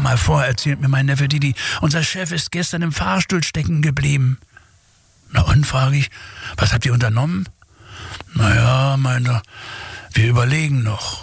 dir mal vor, erzählt mir mein Neffe Didi, unser Chef ist gestern im Fahrstuhl stecken geblieben. Na und, frage ich, was habt ihr unternommen? Naja, meint er, wir überlegen noch.